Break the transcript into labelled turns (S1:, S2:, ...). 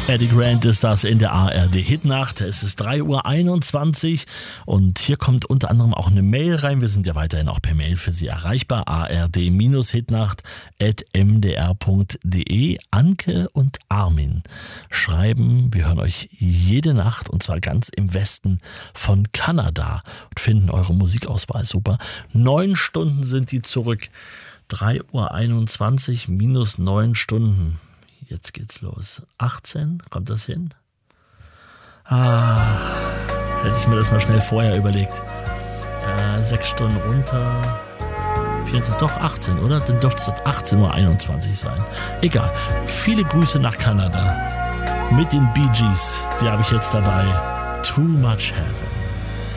S1: Eddie Grant ist das in der ARD-Hitnacht. Es ist 3:21 Uhr und hier kommt unter anderem auch eine Mail rein. Wir sind ja weiterhin auch per Mail für Sie erreichbar. ard-hitnacht@mdr.de. Anke und Armin schreiben, wir hören euch jede Nacht und zwar ganz im Westen von Kanada und finden eure Musikauswahl super. 9 Stunden sind die zurück. 3:21 Uhr minus 9 Stunden. Jetzt geht's los. 18, kommt das hin? Hätte ich mir das mal schnell vorher überlegt. 6 Stunden runter. 24, doch 18, oder? Dann dürfte es 18:21 Uhr sein. Egal. Viele Grüße nach Kanada. Mit den Bee Gees. Die habe ich jetzt dabei. Too Much Heaven.